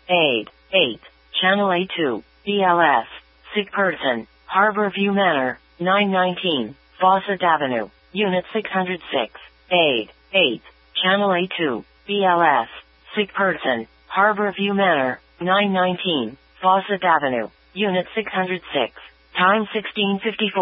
Aid. 8. Channel A2. BLS. Sick person. Harborview Manor, 919. Fawcett Avenue. Unit 606. Aid. 8. Channel A2. BLS. Sick person. Harborview Manor, 919. Fawcett Avenue. Unit 606. Time 16:54.